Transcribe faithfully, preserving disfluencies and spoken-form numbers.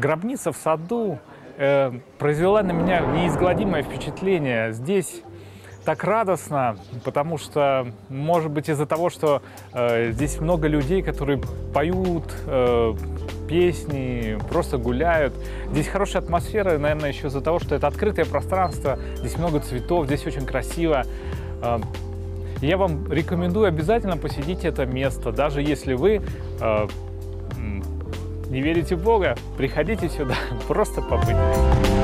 Гробница в саду э, произвела на меня неизгладимое впечатление. Здесь так радостно, потому что, может быть, из-за того, что э, здесь много людей, которые поют э, песни, просто гуляют. Здесь хорошая атмосфера, наверное, еще из-за того, что это открытое пространство, здесь много цветов, здесь очень красиво. Э, я вам рекомендую обязательно посетить это место, даже если вы э, не верите в Бога, приходите сюда, просто побыть.